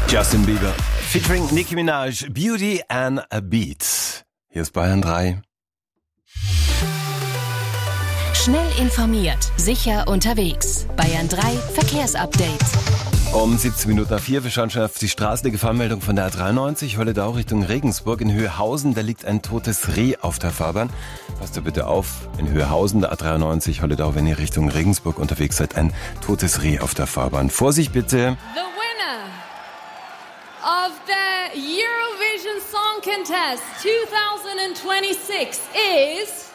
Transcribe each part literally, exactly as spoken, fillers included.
Justin Bieber featuring Nicki Minaj, Beauty and a Beat. Hier ist Bayern drei. Schnell informiert, sicher unterwegs. Bayern drei Verkehrsupdate. Um siebzehn Minuten nach vier, wir schauen schon auf die Straße. Die Gefahrenmeldung von der A dreiundneunzig, Holledau Richtung Regensburg. In Höhausen, da liegt ein totes Reh auf der Fahrbahn. Passt da bitte auf, in Höhausen, der A dreiundneunzig, Holledau, wenn ihr Richtung Regensburg unterwegs seid, ein totes Reh auf der Fahrbahn. Vorsicht bitte! The winner of the Eurovision Song Contest twenty twenty-six is...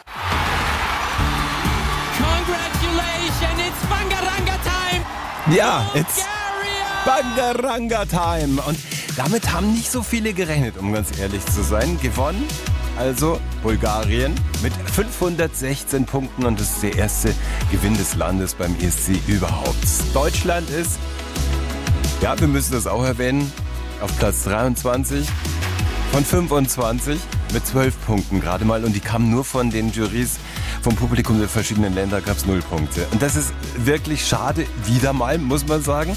Congratulations, it's Bangaranga time! Ja, it's Bangaranga time! Und damit haben nicht so viele gerechnet, um ganz ehrlich zu sein. Gewonnen, also Bulgarien mit fünfhundertsechzehn Punkten und das ist der erste Gewinn des Landes beim E S C überhaupt. Deutschland ist, ja, wir müssen das auch erwähnen, auf Platz dreiundzwanzig von fünfundzwanzig mit zwölf Punkten gerade mal und die kamen nur von den Jurys vom Publikum der verschiedenen Länder, gab es null Punkte. Und das ist wirklich schade, wieder mal, muss man sagen.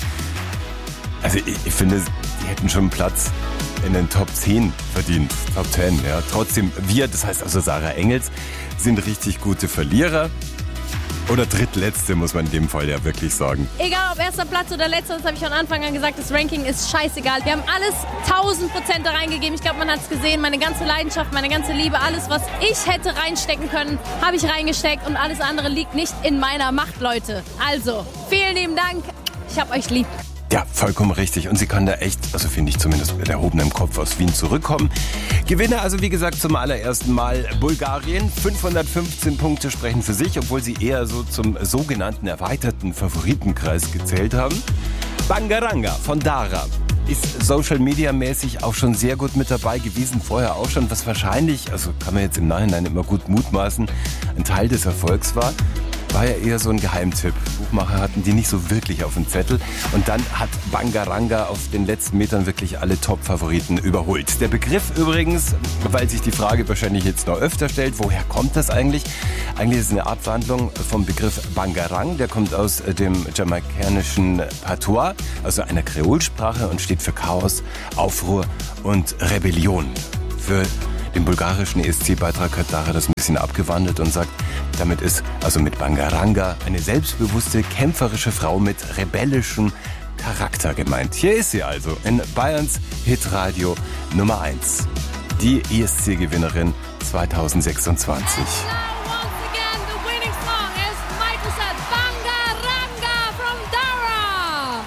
Also ich, ich finde, die hätten schon einen Platz in den Top zehn verdient, Top zehn, ja. Trotzdem, wir, das heißt also Sarah Engels, sind richtig gute Verlierer. Oder drittletzte, muss man in dem Fall ja wirklich sagen. Egal ob erster Platz oder letzter, das habe ich von Anfang an gesagt, das Ranking ist scheißegal. Wir haben alles tausend Prozent da reingegeben. Ich glaube, man hat es gesehen, meine ganze Leidenschaft, meine ganze Liebe, alles, was ich hätte reinstecken können, habe ich reingesteckt und alles andere liegt nicht in meiner Macht, Leute. Also, vielen lieben Dank, ich hab euch lieb. Ja, vollkommen richtig. Und sie kann da echt, also finde ich zumindest mit erhobenem Kopf aus Wien zurückkommen. Gewinner also wie gesagt zum allerersten Mal Bulgarien. fünfhundertfünfzehn Punkte sprechen für sich, obwohl sie eher so zum sogenannten erweiterten Favoritenkreis gezählt haben. Bangaranga von Dara ist Social Media mäßig auch schon sehr gut mit dabei gewesen, vorher auch schon, was wahrscheinlich, also kann man jetzt im Nachhinein immer gut mutmaßen, ein Teil des Erfolgs war. War ja eher so ein Geheimtipp. Buchmacher hatten die nicht so wirklich auf dem Zettel. Und dann hat Bangaranga auf den letzten Metern wirklich alle Top-Favoriten überholt. Der Begriff übrigens, weil sich die Frage wahrscheinlich jetzt noch öfter stellt, woher kommt das eigentlich? Eigentlich ist es eine Abwandlung vom Begriff Bangarang. Der kommt aus dem jamaikanischen Patois, also einer Kreolsprache und steht für Chaos, Aufruhr und Rebellion. Für den bulgarischen E S C-Beitrag hat Dara das ein bisschen abgewandelt und sagt, damit ist also mit Bangaranga eine selbstbewusste, kämpferische Frau mit rebellischem Charakter gemeint. Hier ist sie also in Bayerns Hitradio Nummer eins. Die E S C-Gewinnerin zwanzig sechsundzwanzig.